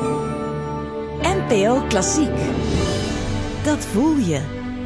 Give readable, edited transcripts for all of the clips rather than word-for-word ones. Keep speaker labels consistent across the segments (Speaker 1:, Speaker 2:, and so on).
Speaker 1: NPO Klassiek. Dat voel je.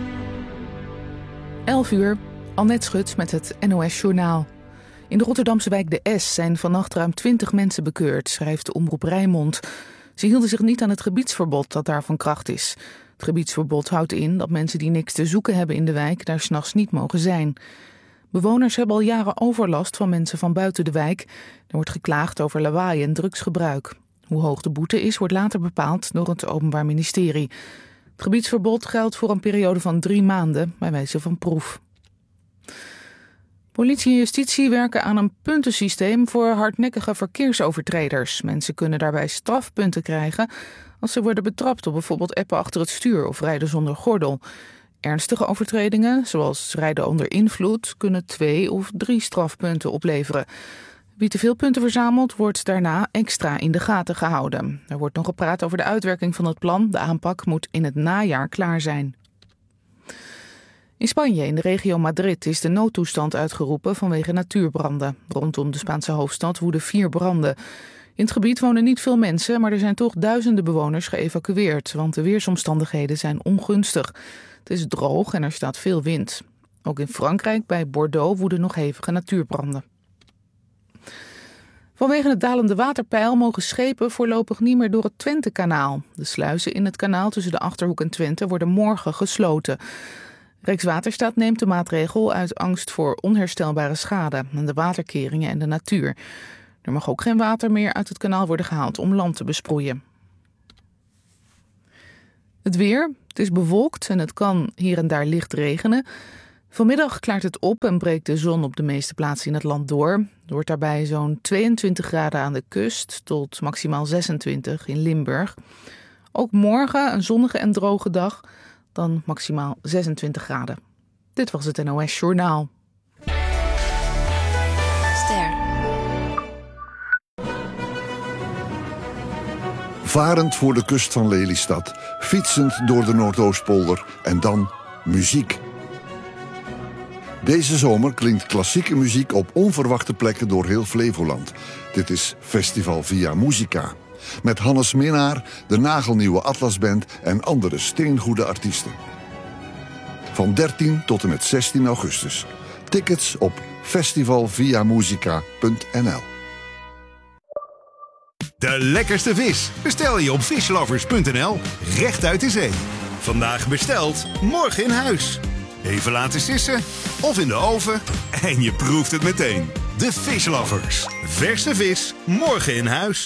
Speaker 2: 11:00, Annette Schut met het NOS Journaal. In de Rotterdamse wijk De S zijn vannacht ruim 20 mensen bekeurd, schrijft de omroep Rijnmond. Ze hielden zich niet aan het gebiedsverbod dat daar van kracht is. Het gebiedsverbod houdt in dat mensen die niks te zoeken hebben in de wijk daar 's nachts niet mogen zijn. Bewoners hebben al jaren overlast van mensen van buiten de wijk. Er wordt geklaagd over lawaai en drugsgebruik. Hoe hoog de boete is, wordt later bepaald door het Openbaar Ministerie. Het gebiedsverbod geldt voor een periode van 3 maanden, bij wijze van proef. Politie en justitie werken aan een puntensysteem voor hardnekkige verkeersovertreders. Mensen kunnen daarbij strafpunten krijgen als ze worden betrapt op bijvoorbeeld appen achter het stuur of rijden zonder gordel. Ernstige overtredingen, zoals rijden onder invloed, kunnen 2 of 3 strafpunten opleveren. Wie te veel punten verzamelt, wordt daarna extra in de gaten gehouden. Er wordt nog gepraat over de uitwerking van het plan. De aanpak moet in het najaar klaar zijn. In Spanje, in de regio Madrid, is de noodtoestand uitgeroepen vanwege natuurbranden. Rondom de Spaanse hoofdstad woeden 4 branden. In het gebied wonen niet veel mensen, maar er zijn toch duizenden bewoners geëvacueerd, want de weersomstandigheden zijn ongunstig. Het is droog en er staat veel wind. Ook in Frankrijk, bij Bordeaux, woeden nog hevige natuurbranden. Vanwege het dalende waterpeil mogen schepen voorlopig niet meer door het Twentekanaal. De sluizen in het kanaal tussen de Achterhoek en Twente worden morgen gesloten. Rijkswaterstaat neemt de maatregel uit angst voor onherstelbare schade aan de waterkeringen en de natuur. Er mag ook geen water meer uit het kanaal worden gehaald om land te besproeien. Het weer. Het is bewolkt en het kan hier en daar licht regenen. Vanmiddag klaart het op en breekt de zon op de meeste plaatsen in het land door. Het wordt daarbij zo'n 22 graden aan de kust tot maximaal 26 in Limburg. Ook morgen een zonnige en droge dag, dan maximaal 26 graden. Dit was het NOS Journaal.
Speaker 1: Ster.
Speaker 3: Varend voor de kust van Lelystad, fietsend door de Noordoostpolder en dan muziek. Deze zomer klinkt klassieke muziek op onverwachte plekken door heel Flevoland. Dit is Festival Via Musica. Met Hannes Minnaar, de nagelnieuwe Atlasband en andere steengoede artiesten. Van 13 tot en met 16 augustus. Tickets op festivalviamusica.nl.
Speaker 4: De lekkerste vis bestel je op fishlovers.nl, recht uit de zee. Vandaag besteld, morgen in huis. Even laten sissen of in de oven en je proeft het meteen. De Fishlovers. Verse vis, morgen in huis.